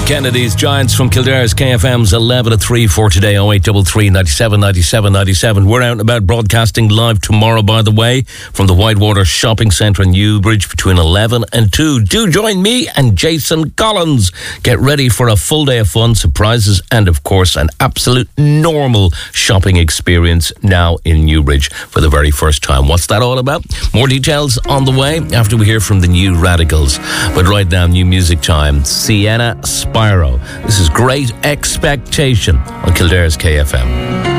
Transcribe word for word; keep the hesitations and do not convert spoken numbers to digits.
Kennedy's Giants from Kildare's K F M's eleven to three for today. oh eight three three, ninety-seven, ninety-seven, ninety-seven. We're out and about broadcasting live tomorrow, by the way, from the Whitewater Shopping Centre in Newbridge between eleven and two. Do join me and Jason Collins. Get ready for a full day of fun, surprises, and of course an absolute normal shopping experience now in Newbridge for the very first time. What's that all about? More details on the way after we hear from the New Radicals. But right now, new music time. Sienna Spyro. This is Great Expectation on Kildare's K F M.